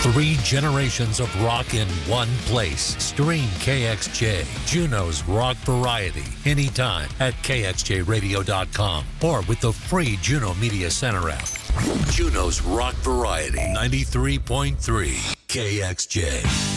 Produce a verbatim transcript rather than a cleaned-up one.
Three generations of rock in one place. Stream K X J, Juneau's rock variety, anytime at K X J radio dot com or with the free Juneau Media Center app. Juneau's rock variety, ninety-three point three K X J.